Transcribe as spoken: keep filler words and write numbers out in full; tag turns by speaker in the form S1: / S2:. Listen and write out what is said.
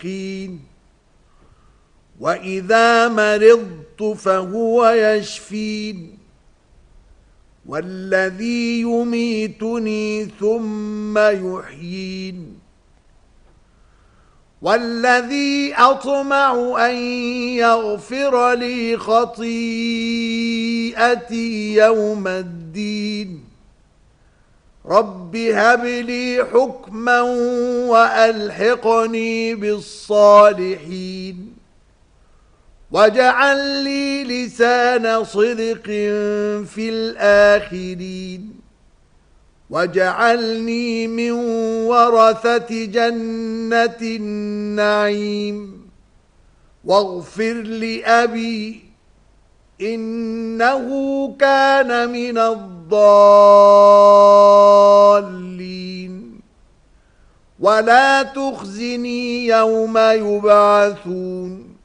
S1: المشقين وإذا مرضت فهو يشفين والذي يميتني ثم يحيين والذي أطمع أن يغفر لي خطيئتي يوم الدين رب هب لي حكما وألحقني بالصالحين واجعل لي لسان صدق في الآخرين واجعلني من ورثة جنة النعيم واغفر لأبي إنه كان من الضالين ولا تخزني يوم يبعثون